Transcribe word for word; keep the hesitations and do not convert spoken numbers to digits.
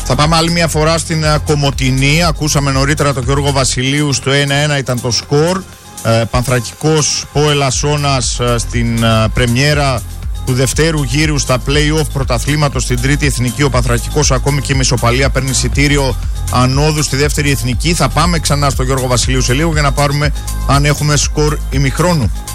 Θα πάμε άλλη μια φορά στην Κομοτηνή. Ακούσαμε νωρίτερα τον Γιώργο Βασιλείου, στο ένα ένα ήταν το σκορ. Ε, Πανθρακικός Πόελ Ασσώνας ε, στην ε, πρεμιέρα του δευτέρου γύρου στα play-off πρωταθλήματος στην τρίτη εθνική. Ο Πανθρακικός ακόμη και η μισοπαλία παίρνει εισιτήριο ανόδου στη δεύτερη εθνική. Θα πάμε ξανά στον Γιώργο Βασιλείου σε λίγο για να πάρουμε αν έχουμε σκορ ημιχρόνου.